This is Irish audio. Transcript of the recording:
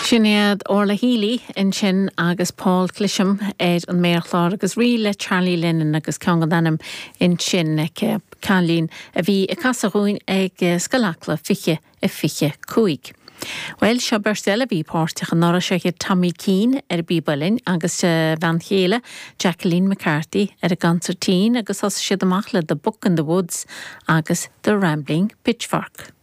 Sinnéad Orla Healy in sin agus Paul Clisham an méarchlár agus riile Charlie Lennon agus Congadanam in sin ag Canlín a bhí a casarúin ag scalacla fiche cuaig. Well, se berstel a bhí páirteach an nora seige Tommy Keane Bíbalin agus Van Chéile Jacqueline McCarthy a gancertín agus as siad amach le The Book in the Woods agus The Rambling Pitchfork.